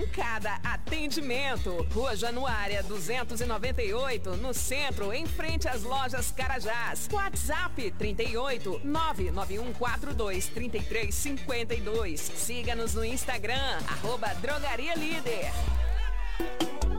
Cada atendimento. Rua Januária 298, no centro, em frente às lojas Carajás. WhatsApp 38 99142 3352. Siga-nos no Instagram, @Drogaria Líder.